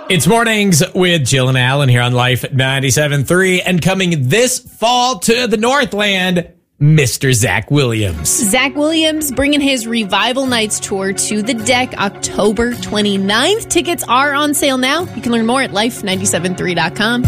It's Mornings with Jill and Alan here on Life 97.3, and coming this fall to the Northland, Mr. Zach Williams. Zach Williams bringing his Revival Nights tour to the deck October 29th. Tickets are on sale now. You can learn more at life973.com.